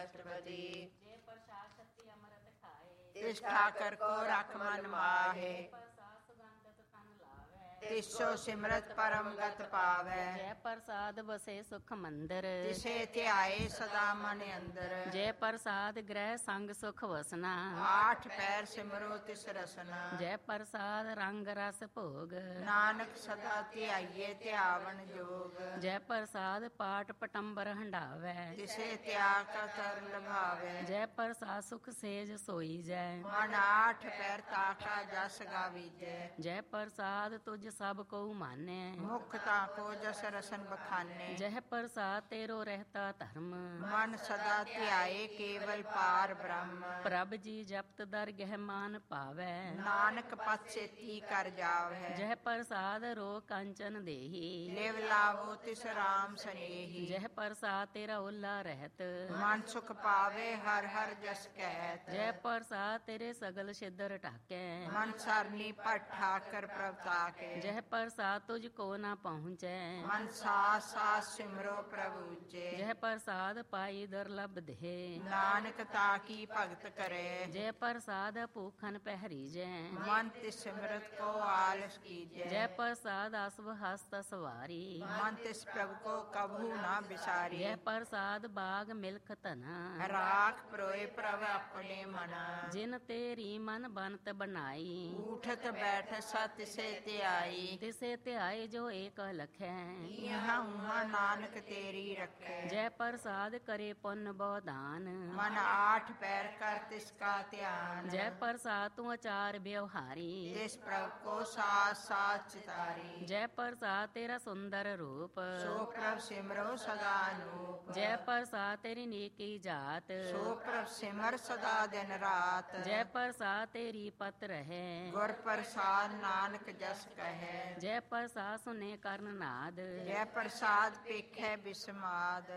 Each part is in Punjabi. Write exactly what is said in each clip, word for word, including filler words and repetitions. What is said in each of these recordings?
ਅਸ਼ਟਪਦੀ। ਜੇ ਪ੍ਰਸਾਦ ਸ਼ਕਤੀ ਅੰਮ੍ਰਿਤ ਖਾਏ, ਤਿਸ ਠਾਕਰ ਕੋ ਰਖ ਮਨ ਮਾਹੇ। ਪ੍ਰਸਾਦ ਸੁਗੰਧਿਤ ਤਨ ਲਾਵੇ, ਤਿਸੋ ਸਿਮਰਤ ਪਰਮ ਗਤ ਪਾਵੈ। ਜੈ ਪ੍ਰਸਾਦ ਵਸੇ ਸੁਖ ਮੰਦਰ, ਤਿਸੇ ਧਿਆਏ ਸਦਾ ਮਨ ਅੰਦਰ। ਜੈ ਪ੍ਰਸਾਦ ਗ੍ਰਹਿ ਸੰਗ ਸੁਖ ਵਸਨਾ, ਆਠ ਪੈਰ ਸਿਮਰੋ ਤਿਸ ਰਸਨਾ। ਜੈ ਪ੍ਰਸਾਦ ਰੰਗ ਰਸ ਭੋਗ, ਨਾਨਕ ਸਦਾ ਧਿਆਈਏ ਧਿਆਵਨ ਜੋਗ। ਜੈ ਪ੍ਰਸਾਦ ਪਾਟ ਪਟੰਬਰ ਹੰਡਾਵੈ, ਤਿਸੇ ਤਿਆਗ ਕਰ ਲਭਾਵੈ। ਜੈ ਪ੍ਰਸਾਦ ਸੁਖ ਸੇਜ ਸੋਈ ਜੈ, ਮਨ ਆਠ ਪੈਰ ਤਾਕਾ ਜਸ ਗਾਵੀਜੈ। ਜੈ ਪ੍ਰਸਾਦ ਤੁਝ ਸਭ ਕਉ ਮਾਨੈ, ਮੁਖ ਤਾਕੋ ਜਸ ਰਸਨ ਬਖਾਨੇ। ਜਹ ਪ੍ਰਸਾਦ ਤੇਰੋ ਰਹਿਤਾ ਧਰਮ, ਮਨ ਸਦਾ ਧਿਆਏ ਕੇਵਲ ਪਾਰ ਬ੍ਰਹਮ। ਪ੍ਰਭ ਜੀ ਜਪਤ ਦਰਗਹਿ ਮਾਨ ਪਾਵੈ, ਨਾਨਕ ਪਤ ਛੇਤੀ ਕਰ ਜਾਵੈ। ਜਹ ਪ੍ਰਸਾਦ ਰੋ ਕੰਚਨ ਦੇਹੀ, ਲਿਵ ਲਾਵੋ ਤਿਸ ਰਾਮ ਸਨੇਹੀ। ਜਹ ਪ੍ਰਸਾਦ ਤੇਰਾ ਓਲਾ ਰਹਿਤ, ਮਨ ਸੁਖ ਪਾਵੇ ਹਰ ਹਰ ਜਸ ਕਹਿਤ। ਜੈ ਪ੍ਰਸਾਦ ਤੇਰੇ ਸਗਲ ਛਿਦਰ ਢਾਕੈ, ਮਨ ਸਰਨੀ ਭਟ ਠਾਕਰ ਪ੍ਰਭ ਤਾਕੇ। ਜਹ ਪ੍ਰਸਾਦ ਤੁਝ ਕੋ ਨਾ ਪਹੁੰਚੈ, ਮਨ ਸਾਸ ਸਾਸ ਸਿਮਰੋ ਪ੍ਰਭੂ ਉਚੇ। ਜਹ ਪ੍ਰਸਾਦ ਪਾਈ ਦੁਰਲਭ ਦੇਹ, ਨਾਨਕ ਤਾਕੀ ਭਗਤ ਕਰੇ। ਜੈ ਪ੍ਰਸਾਦ ਭੂਖਨ ਪਹਿਰੀਜੈ, ਮਨ ਤਿਸ ਸਿਮਰਤ ਕੋ ਆਲਸ ਕੀਜੈ। ਜੈ ਪ੍ਰਸਾਦ ਅਸਵ ਹਸਤ ਸਵਾਰੀ, ਮਨ ਤਿਸ ਪ੍ਰਭ ਕੋ ਕਬਹੂ ਨਾ ਬਿਸਾਰੀ। ਜੈ ਪ੍ਰਸਾਦ ਬਾਗ ਮਿਲਖ ਧਨਾ, ਰਾਖ ਪਰੋਏ ਪ੍ਰਭ ਆਪਣੇ ਮਨਾ। ਜਿਨ ਤੇਰੀ ਮਨ ਬਨਤ ਬਣਾਈ, ਉਠਤ ਬੈਠ ਸਤ ਸੇ ਧਿਆਈ। ਤਿਸੇ ਧਿਆਏ ਜੋ ਏਕ ਲਖੈ, ਇਹਾਂ ਉਹਾਂ ਨਾਨਕ ਤੇਰੀ ਰੱਖੈ। ਜੈ ਪ੍ਰਸਾਦ ਕਰੇ ਪੁੰਨ ਬਉਦਾਨ, ਮਨ ਆਠ ਪੈਰ ਕਰ ਤਿਸ ਕਾ ਧਿਆਨ। ਜੈ ਪ੍ਰਸਾਦ ਤੂੰ ਆਚਾਰ ਵਿਵਹਾਰੀ, ਤਿਸ ਪ੍ਰਭ ਕੋ ਸਾਸ ਸਾਸ ਚਿਤਾਰੀ। ਜੈ ਪ੍ਰਸਾਦ ਤੇਰਾ ਸੁੰਦਰ ਰੂਪ, ਸੋ ਪ੍ਰਭ ਸਿਮਰੋ ਸਦਾ ਅਨੂਪ। ਜੈ ਪ੍ਰਸਾਦ ਤੇਰੀ ਨੀਕੀ ਜਾਤ, ਸੋ ਪ੍ਰਭ ਸਿਮਰ ਸਦਾ ਦਿਨ ਰਾਤ। ਜੈ ਪ੍ਰਸਾਦ ਤੇਰੀ ਪਤ ਰਹੈ, ਗੁਰ ਪ੍ਰਸਾਦ ਨਾਨਕ ਜਸ ਕਹੈ। ਜੈ ਪ੍ਰਸਾਦ ਸੁਨੇ ਕਰਨ ਨਾਦ, ਜੈ ਪ੍ਰਸਾਦ ਪੇਖੈ ਬਿਸਮਾਦ।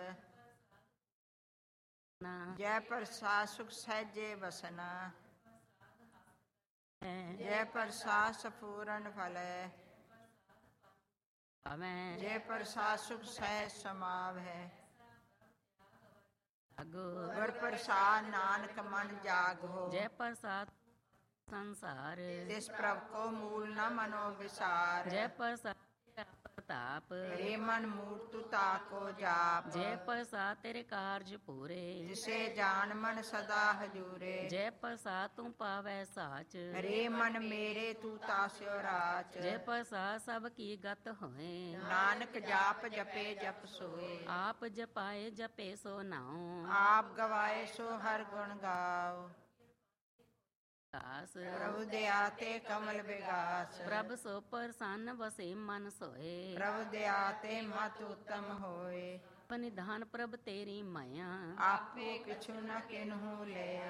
ਜੈ ਪ੍ਰਸਾਦ ਸੁਖ ਸਹਿਜੇ ਵਸਨਾ। ਜੈ ਪ੍ਰਸਾਦ ਸਪੂਰਨ ਫਲੈ। ਆਵੈ ਜੈ ਪ੍ਰਸਾਦ ਸੁਖ ਸਹਿਜ ਸਮਾਵੈ। ਅਗੋ ਗੁਰ ਪ੍ਰਸਾਦ ਨਾਨਕ ਮਨ ਜਾਗੋ। ਜੈ ਪ੍ਰਸਾਦ ਸੰਸਾਰ, ਤਿਸ ਪ੍ਰਭ ਕੋ ਮੂਲ ਨ ਮਨੋ ਵਿਸਾਰ। ਜੈ ਪ੍ਰਸਾਦ ਤੇਰਾ ਪ੍ਰਤਾਪ, ਰੇ ਮਨ ਮੂਰਤੁ ਤਾਕੋ ਜਾਪ। ਜੈ ਪ੍ਰਸਾਦ ਤੇਰੇ ਕਾਰਜ ਪੂਰੇ, ਜਿਸੇ ਜਾਨ ਮਨ ਸਦਾ ਹਜੂਰੇ। ਜੈ ਪ੍ਰਸਾਦ ਤੂੰ ਪਾਵੈ ਸਾਚ, ਰੇ ਮਨ ਮੇਰੇ ਤੂੰ ਤਾਸਿਓ ਰਾਚ। ਜੈ ਪ੍ਰਸਾਦ ਸਭ ਕੀ ਗਤ ਹੋਏ, ਨਾਨਕ ਜਾਪ ਜਪੇ ਜਪ ਸੋਏ। ਆਪ ਜਪਾਏ ਜਪੇ ਸੋ ਨਾਉ, ਆਪ ਗਵਾਏ ਸੋ ਹਰ ਗੁਣ ਗਾਓ। ਦਾਸ ਪ੍ਰਭੂ ਦਇਆ ਤੇ ਕਮਲ ਵਿਗਾਸ। ਪ੍ਰਭ ਸੋ ਪ੍ਰਸੰਨ ਵਸੇ ਮਨ ਸੋਏ, ਪ੍ਰਭੂ ਦਇਆ ਤੇ ਮਤ ਉਤਮ ਹੋਏ। ਨਿਧਾਨ ਪ੍ਰਭ ਤੇਰੀ ਮਾਇਆ, ਆਪੇ ਕਿਛੁ ਨ ਕਿਨਹੂ ਲੈ।